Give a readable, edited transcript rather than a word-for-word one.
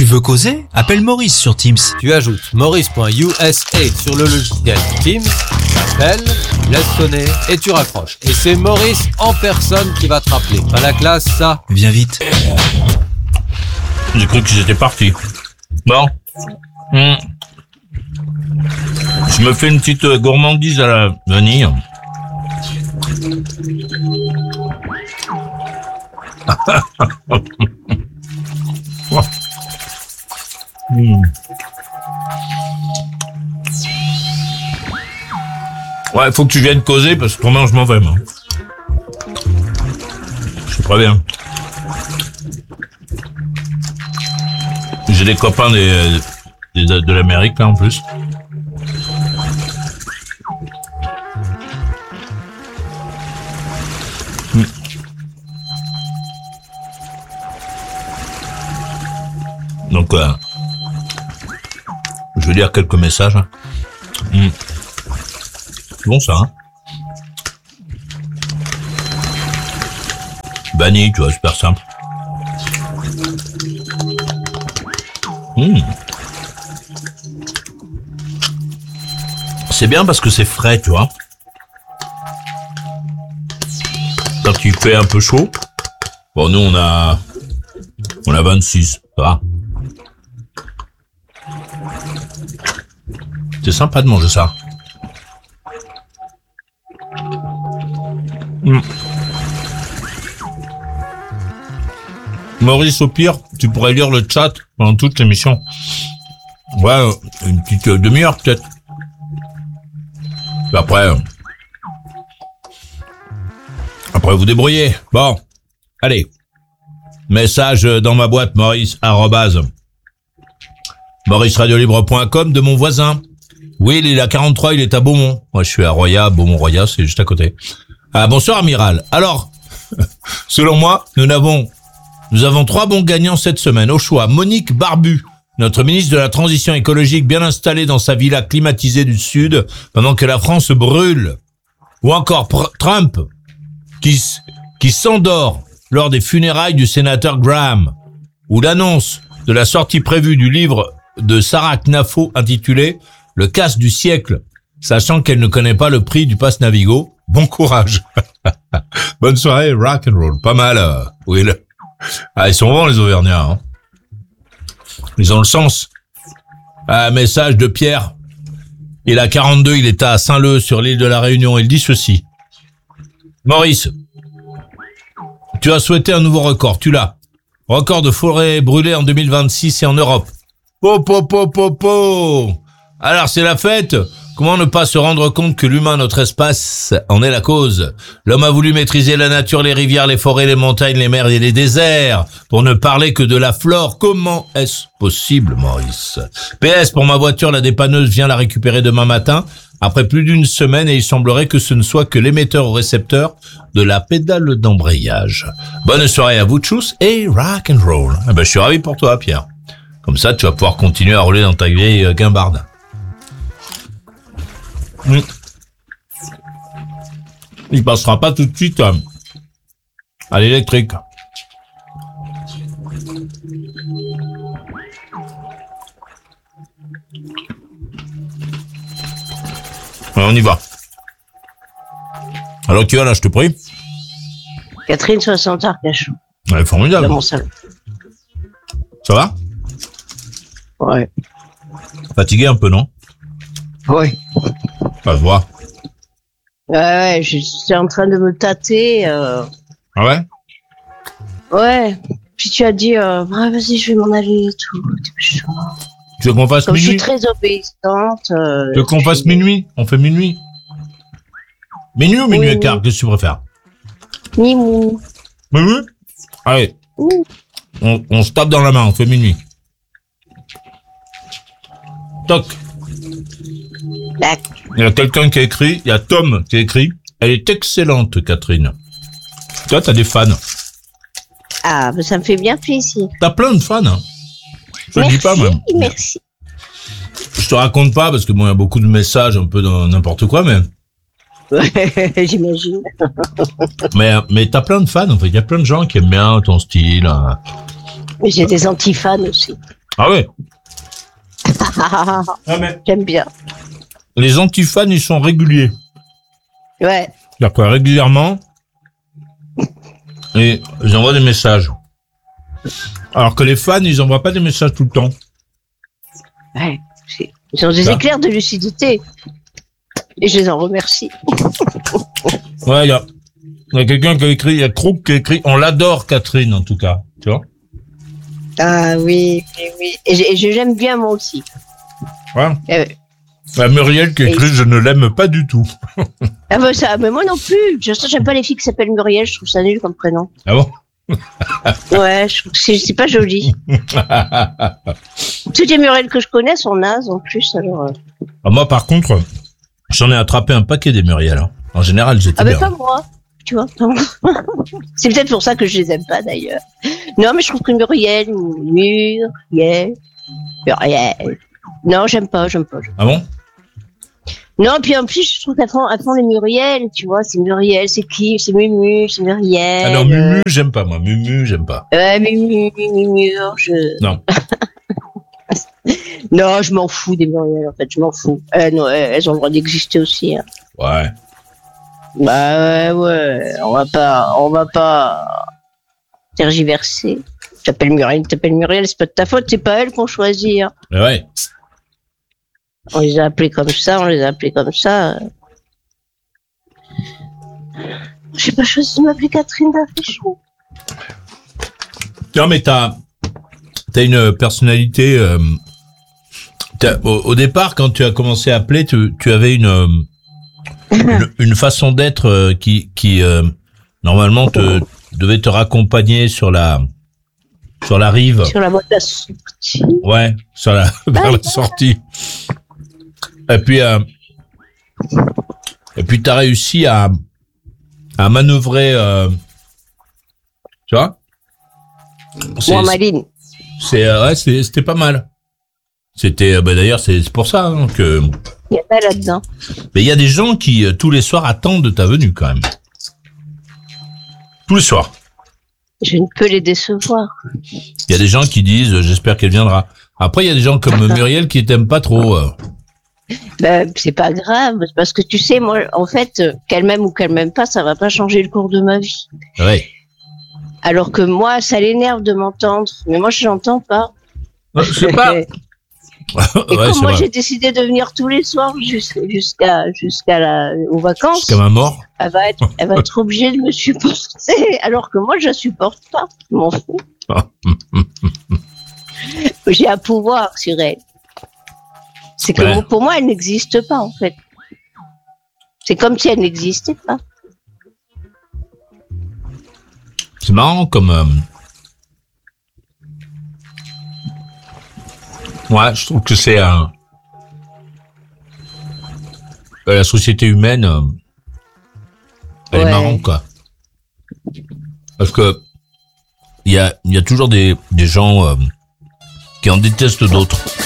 Tu veux causer? Appelle Maurice sur Teams. Tu ajoutes maurice.usa sur le logiciel Teams, t'appelles, laisse sonner et tu raccroches. Et c'est Maurice en personne qui va te rappeler. Pas la classe, ça. Viens vite. J'ai cru que j'étais parti. Bon. Je me fais une petite gourmandise à la vanille. Ouais, faut que tu viennes causer parce que autrement je m'en vais, moi. Je suis pas bien. J'ai des copains de l'Amérique là en plus. Donc, je vais lire quelques messages. C'est bon ça, hein. Banni, tu vois, super simple. C'est bien parce que c'est frais, tu vois. Quand il fait un peu chaud. Bon, nous, on a 26, ça va. C'est sympa de manger ça. Maurice, au pire, tu pourrais lire le chat pendant toute l'émission. Ouais, une petite demi-heure peut-être. Puis après vous débrouillez. Bon, allez. Message dans ma boîte, Maurice, @mauriceradiolibre.com de mon voisin. Oui, il est à 43, il est à Beaumont. Moi, je suis à Roya, Beaumont-Roya, c'est juste à côté. Ah, bonsoir, amiral. Alors, selon moi, nous avons 3 bons gagnants cette semaine. Au choix, Monique Barbu, notre ministre de la Transition écologique bien installée dans sa villa climatisée du Sud pendant que la France brûle. Ou encore Trump, qui s'endort lors des funérailles du sénateur Graham. Ou l'annonce de la sortie prévue du livre de Sarah Knafo intitulé « Le casse du siècle », sachant qu'elle ne connaît pas le prix du pass Navigo. Bon courage. Bonne soirée, rock and roll. Pas mal, Will. Ah, ils sont bons, les Auvergnats, hein. Ils ont le sens. Ah, message de Pierre. Il a 42, il est à Saint-Leu, sur l'île de la Réunion. Il dit ceci. Maurice, tu as souhaité un nouveau record. Tu l'as. Record de forêt brûlée en 2026 et en Europe. Alors, c'est la fête. Comment ne pas se rendre compte que l'humain, notre espace, en est la cause? L'homme a voulu maîtriser la nature, les rivières, les forêts, les montagnes, les mers et les déserts, pour ne parler que de la flore. Comment est-ce possible, Maurice? PS, pour ma voiture, la dépanneuse vient la récupérer demain matin, après plus d'une semaine, et il semblerait que ce ne soit que l'émetteur ou récepteur de la pédale d'embrayage. Bonne soirée à vous tous et rock and roll. Ah ben, je suis ravi pour toi, Pierre. Comme ça, tu vas pouvoir continuer à rouler dans ta vieille guimbarde. Il passera pas tout de suite à l'électrique. Alors, on y va. Alors qui va là, je te prie? Catherine 60 Arcachon. Ouais, formidable. Dans mon salon. Ça va? Ouais. Fatigué un peu, non? Ouais. Ça se voit. Ouais, j'étais en train de me tâter. Ah ouais? Ouais. Puis tu as dit, vas-y, je vais m'en aller et tout. Tu veux qu'on fasse Comme minuit? je suis très obéissante. Tu veux qu'on fasse minuit? On fait minuit? Minuit ou minuit et quart? Qu'est-ce que tu préfères? Mimou. Minuit? Allez. On se tape dans la main, on fait minuit. Toc. Il y a quelqu'un qui a écrit, il y a Tom qui a écrit, elle est excellente, Catherine. Toi, t'as des fans. Ah, ben ça me fait bien plaisir. T'as plein de fans, hein. Je te dis pas, même. Merci. Je te raconte pas, parce que bon, il y a beaucoup de messages un peu dans n'importe quoi, mais... Ouais, j'imagine. mais t'as plein de fans, en fait. Il y a plein de gens qui aiment bien ton style. Hein. Mais j'ai des anti-fans aussi. Ah ouais. Ah mais J'aime bien. les antifans, ils sont réguliers. Ouais. C'est-à-dire quoi, régulièrement, et ils envoient des messages. Alors que les fans, ils envoient pas des messages tout le temps. Ouais. Ils ont des Ça. éclairs de lucidité. Et je les en remercie. Ouais, il y a quelqu'un qui a écrit, il y a Crook qui a écrit, on l'adore Catherine en tout cas, tu vois. Ah oui, oui, oui. Et j'aime bien moi aussi. Ouais. Euh, La Muriel qui a écrit, je ne l'aime pas du tout. Ah bah ça, mais moi non plus. J'aime pas les filles qui s'appellent Muriel, je trouve ça nul comme prénom. Ah bon? Ouais, je trouve que c'est pas joli. Toutes les Muriel que je connais sont nazes en plus, alors. Ah, moi par contre, j'en ai attrapé un paquet des Muriel. Hein. En général, j'étais Ah bah bien. pas moi, tu vois. Pas moi. C'est peut-être pour ça que je les aime pas d'ailleurs. Non, mais je trouve que Muriel. Non, j'aime pas. Ah bon? Non, puis en plus, je trouve qu'à fond les Muriel, tu vois, c'est Muriel, c'est qui? C'est Mumu, c'est Muriel. Ah non, Mumu, j'aime pas moi. Mumu, j'aime pas. Mumu, Non. Non, je m'en fous des Muriel, en fait, je m'en fous. Non, elles ont le droit d'exister aussi. Hein. Ouais. Bah ouais, on va pas tergiverser. T'appelles Muriel, c'est pas de ta faute, c'est pas elle qu'on choisit. Hein. Mais ouais. On les a appelés comme ça. J'ai pas choisi de m'appeler Catherine Dafichon. Non mais t'as une personnalité. Au départ, quand tu as commencé à appeler, tu avais une façon d'être qui normalement devait te raccompagner sur la rive. Sur la boîte à sortie. Ouais, vers la sortie. Et puis t'as réussi à manœuvrer, tu vois. Moi, Maline. C'était pas mal. C'était d'ailleurs c'est pour ça hein, que. Il y a pas là-dedans. Mais il y a des gens qui tous les soirs attendent ta venue quand même. Tous les soirs. Je ne peux les décevoir. Il y a des gens qui disent j'espère qu'elle viendra. Après il y a des gens comme Muriel qui t'aiment pas trop. Ben, c'est pas grave, parce que tu sais, moi, en fait, qu'elle m'aime ou qu'elle m'aime pas, ça va pas changer le cours de ma vie. Ouais. Alors que moi, ça l'énerve de m'entendre, mais moi, je l'entends pas. C'est pas. Et Ouais, comme c'est moi, vrai. j'ai décidé de venir tous les soirs aux vacances, Jusqu'à ma mort. elle va être obligée de me supporter, alors que moi, je la supporte pas. Je m'en fous. J'ai un pouvoir sur elle. C'est que Ouais. pour moi, elle n'existe pas, en fait. C'est comme si elle n'existait pas. C'est marrant comme. Ouais, je trouve que c'est la société humaine. Elle est Ouais. marrante quoi. Parce que il y a toujours des gens qui en détestent d'autres.